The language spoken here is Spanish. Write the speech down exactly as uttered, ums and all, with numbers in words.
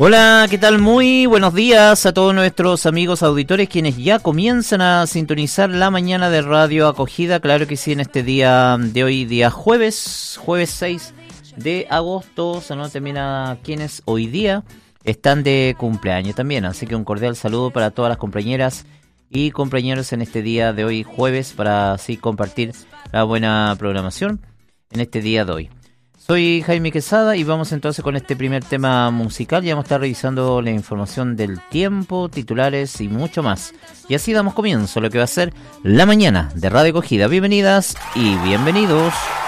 Hola, ¿qué tal? Muy buenos días a todos nuestros amigos auditores quienes ya comienzan a sintonizar la mañana de Radio Acogida. Claro que sí, en este día de hoy, día jueves, jueves seis de agosto. Saludos también a quienes hoy día están de cumpleaños también. Así que un cordial saludo para todas las compañeras y compañeros en este día de hoy, jueves, para así compartir la buena programación en este día de hoy. Soy Jaime Quesada y vamos entonces con este primer tema musical. Ya vamos a estar revisando la información del tiempo, titulares y mucho más. Y así damos comienzo a lo que va a ser la mañana de Radio Acogida. Bienvenidas y bienvenidos.